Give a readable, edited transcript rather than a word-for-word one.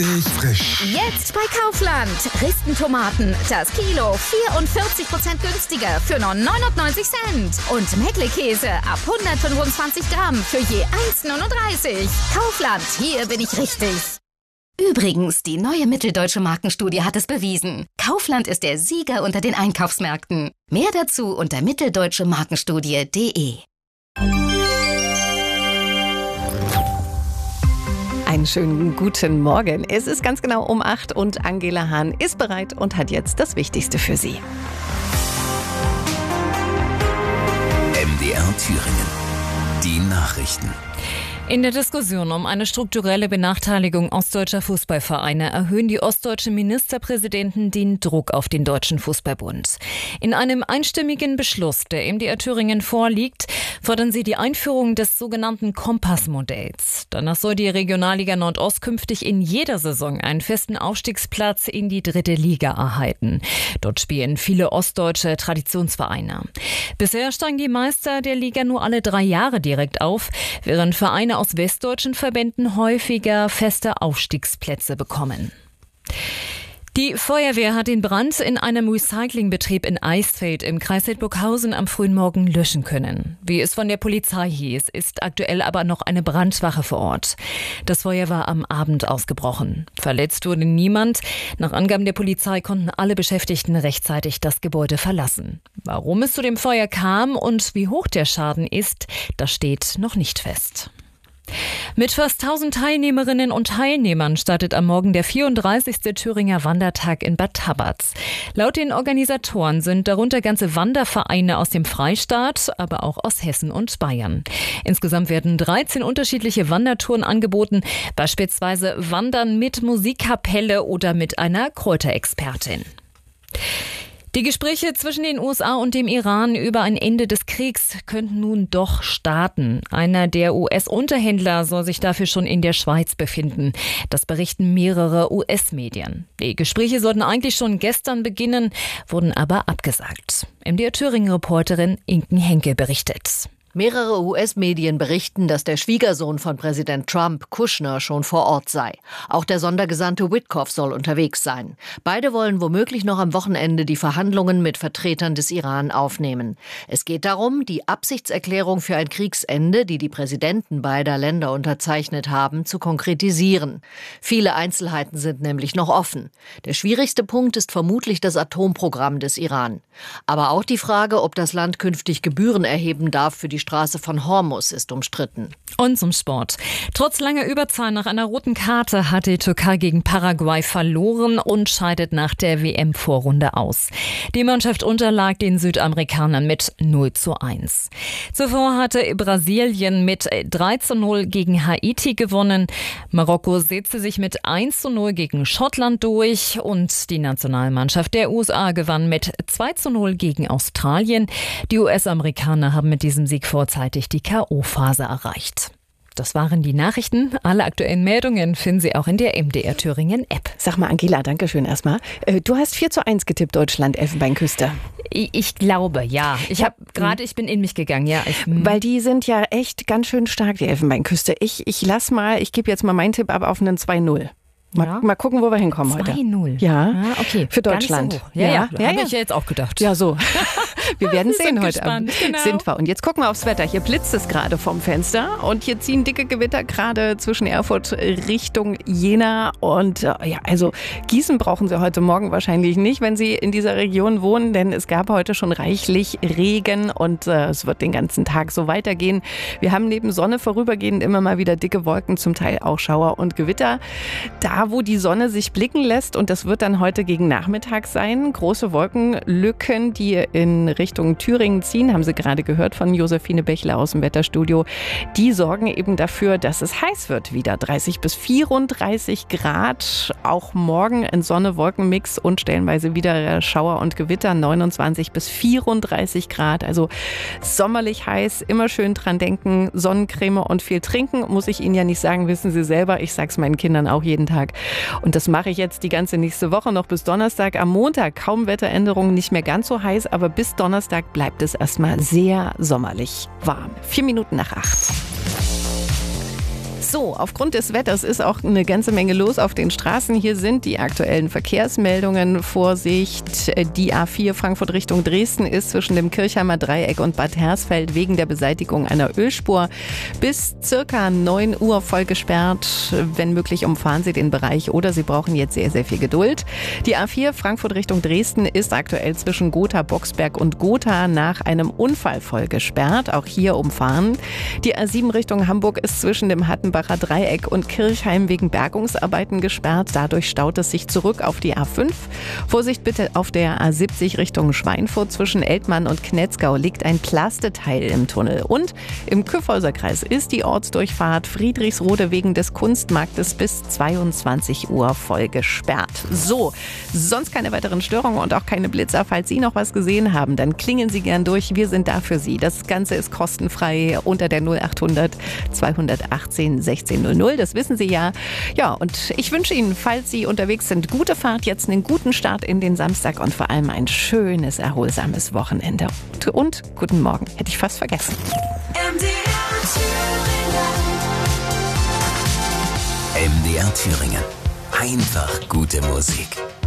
Frisch. Jetzt bei Kaufland. Ristentomaten. Das Kilo 44% günstiger für nur 99 Cent. Und Meckle-Käse ab 125 Gramm für je 1,39. Kaufland, hier bin ich richtig. Übrigens, die neue Mitteldeutsche Markenstudie hat es bewiesen. Kaufland ist der Sieger unter den Einkaufsmärkten. Mehr dazu unter mitteldeutschemarkenstudie.de. Einen schönen guten Morgen. Es ist ganz genau um 8 und Angela Hahn ist bereit und hat jetzt das Wichtigste für Sie. MDR Thüringen. Die Nachrichten. In der Diskussion um eine strukturelle Benachteiligung ostdeutscher Fußballvereine erhöhen die ostdeutschen Ministerpräsidenten den Druck auf den Deutschen Fußballbund. In einem einstimmigen Beschluss, der MDR Thüringen vorliegt, fordern sie die Einführung des sogenannten Kompassmodells. Danach soll die Regionalliga Nordost künftig in jeder Saison einen festen Aufstiegsplatz in die 3. Liga erhalten. Dort spielen viele ostdeutsche Traditionsvereine. Bisher steigen die Meister der Liga nur alle 3 Jahre direkt auf, während Vereine aus westdeutschen Verbänden häufiger feste Aufstiegsplätze bekommen. Die Feuerwehr hat den Brand in einem Recyclingbetrieb in Eisfeld im Kreis Hildburghausen am frühen Morgen löschen können. Wie es von der Polizei hieß, ist aktuell aber noch eine Brandwache vor Ort. Das Feuer war am Abend ausgebrochen. Verletzt wurde niemand. Nach Angaben der Polizei konnten alle Beschäftigten rechtzeitig das Gebäude verlassen. Warum es zu dem Feuer kam und wie hoch der Schaden ist, das steht noch nicht fest. Mit fast 1000 Teilnehmerinnen und Teilnehmern startet am Morgen der 34. Thüringer Wandertag in Bad Tabatz. Laut den Organisatoren sind darunter ganze Wandervereine aus dem Freistaat, aber auch aus Hessen und Bayern. Insgesamt werden 13 unterschiedliche Wandertouren angeboten, beispielsweise Wandern mit Musikkapelle oder mit einer Kräuterexpertin. Die Gespräche zwischen den USA und dem Iran über ein Ende des Kriegs könnten nun doch starten. Einer der US-Unterhändler soll sich dafür schon in der Schweiz befinden. Das berichten mehrere US-Medien. Die Gespräche sollten eigentlich schon gestern beginnen, wurden aber abgesagt. MDR Thüringen-Reporterin Inken Henke berichtet. Mehrere US-Medien berichten, dass der Schwiegersohn von Präsident Trump, Kushner, schon vor Ort sei. Auch der Sondergesandte Witkoff soll unterwegs sein. Beide wollen womöglich noch am Wochenende die Verhandlungen mit Vertretern des Iran aufnehmen. Es geht darum, die Absichtserklärung für ein Kriegsende, die die Präsidenten beider Länder unterzeichnet haben, zu konkretisieren. Viele Einzelheiten sind nämlich noch offen. Der schwierigste Punkt ist vermutlich das Atomprogramm des Iran. Aber auch die Frage, ob das Land künftig Gebühren erheben darf für die Straße von Hormuz, ist umstritten. Und zum Sport. Trotz langer Überzahl nach einer roten Karte hat die Türkei gegen Paraguay verloren und scheidet nach der WM-Vorrunde aus. Die Mannschaft unterlag den Südamerikanern mit 0:1. Zuvor hatte Brasilien mit 3:0 gegen Haiti gewonnen. Marokko setzte sich mit 1:0 gegen Schottland durch und die Nationalmannschaft der USA gewann mit 2:0 gegen Australien. Die US-Amerikaner haben mit diesem Sieg vorzeitig die K.O.-Phase erreicht. Das waren die Nachrichten. Alle aktuellen Meldungen finden Sie auch in der MDR Thüringen App. Sag mal, Angela, danke schön erstmal. Du hast 4:1 getippt, Deutschland, Elfenbeinküste. Ich glaube, ja. Ich bin in mich gegangen, ja. Weil die sind ja echt ganz schön stark, die Elfenbeinküste. Ich gebe jetzt mal meinen Tipp ab auf einen 2:0. Mal gucken, wo wir hinkommen 2:0. heute. Ja, okay. Für Deutschland. So ja. Habe ich ja jetzt auch gedacht. Ja, so. Wir werden sehen heute gespannt. Abend. Genau. Sind wir. Und jetzt gucken wir aufs Wetter. Hier blitzt es gerade vom Fenster und hier ziehen dicke Gewitter gerade zwischen Erfurt Richtung Jena. Und also Gießen brauchen Sie heute Morgen wahrscheinlich nicht, wenn Sie in dieser Region wohnen, denn es gab heute schon reichlich Regen und es wird den ganzen Tag so weitergehen. Wir haben neben Sonne vorübergehend immer mal wieder dicke Wolken, zum Teil auch Schauer und Gewitter. Da, wo die Sonne sich blicken lässt, und das wird dann heute gegen Nachmittag sein, große Wolkenlücken, die in Richtung Thüringen ziehen, haben Sie gerade gehört von Josephine Bächler aus dem Wetterstudio. Die sorgen eben dafür, dass es heiß wird wieder. 30 bis 34 Grad, auch morgen ein Sonne-Wolken-Mix und stellenweise wieder Schauer und Gewitter, 29 bis 34 Grad, also sommerlich heiß, immer schön dran denken, Sonnencreme und viel trinken, muss ich Ihnen ja nicht sagen, wissen Sie selber, ich sag's meinen Kindern auch jeden Tag. Und das mache ich jetzt die ganze nächste Woche noch bis Donnerstag. Am Montag kaum Wetteränderungen, nicht mehr ganz so heiß, aber bis Donnerstag bleibt es erstmal sehr sommerlich warm. 7:04. So, aufgrund des Wetters ist auch eine ganze Menge los auf den Straßen. Hier sind die aktuellen Verkehrsmeldungen. Vorsicht, die A4 Frankfurt Richtung Dresden ist zwischen dem Kirchheimer Dreieck und Bad Hersfeld wegen der Beseitigung einer Ölspur bis circa 9 Uhr voll gesperrt. Wenn möglich, umfahren Sie den Bereich oder Sie brauchen jetzt sehr, sehr viel Geduld. Die A4 Frankfurt Richtung Dresden ist aktuell zwischen Gotha, Boxberg und Gotha nach einem Unfall voll gesperrt. Auch hier umfahren. Die A7 Richtung Hamburg ist zwischen dem Hattenbacher Dreieck und Kirchheim wegen Bergungsarbeiten gesperrt. Dadurch staut es sich zurück auf die A5. Vorsicht bitte auf der A70 Richtung Schweinfurt. Zwischen Eltmann und Knetzgau liegt ein Plasteteil im Tunnel. Und im Kyffhäuserkreis ist die Ortsdurchfahrt Friedrichsrode wegen des Kunstmarktes bis 22 Uhr voll gesperrt. So, sonst keine weiteren Störungen und auch keine Blitzer. Falls Sie noch was gesehen haben, dann klingeln Sie gern durch. Wir sind da für Sie. Das Ganze ist kostenfrei unter der 0800 218 1600. Das wissen Sie ja. Ja, und ich wünsche Ihnen, falls Sie unterwegs sind, gute Fahrt, jetzt einen guten Start in den Samstag und vor allem ein schönes, erholsames Wochenende. Und guten Morgen. Hätte ich fast vergessen. MDR Thüringen. Einfach gute Musik.